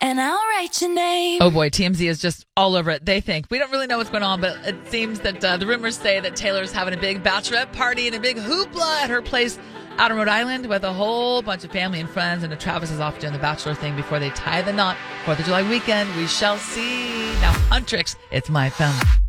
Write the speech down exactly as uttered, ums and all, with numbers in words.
and I'll write your name. Oh boy, T M Z is just all over it. They think. We don't really know what's going on, but it seems that uh, the rumors say that Taylor's having a big bachelorette party and a big hoopla at her place out on Rhode Island with a whole bunch of family and friends, and that Travis is off doing the bachelor thing before they tie the knot. fourth of July weekend, we shall see. Now, Huntrix, it's my phone.